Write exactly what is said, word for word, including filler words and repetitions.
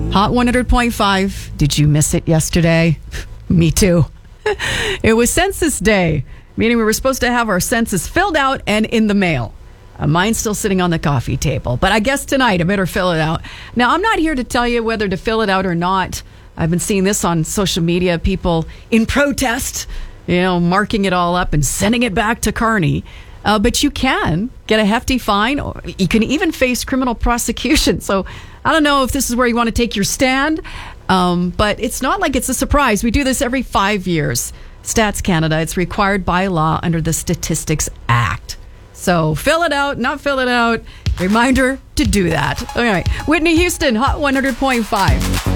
Hot one hundred point five. Did you miss it yesterday? Me too. It was Census Day, meaning we were supposed to have our census filled out and in the mail. Uh, mine's still sitting on the coffee table, but I guess tonight I better fill it out. Now, I'm not here to tell you whether to fill it out or not. I've been seeing this on social media, people in protest, you know, marking it all up and sending it back to Kearney. Uh, but you can get a hefty fine, or you can even face criminal prosecution. So I don't know if this is where you want to take your stand, um, but it's not like it's a surprise. We do this every five years. Stats Canada, it's required by law under the Statistics Act. So fill it out, not fill it out. Reminder to do that. All right. Whitney Houston, Hot one hundred point five.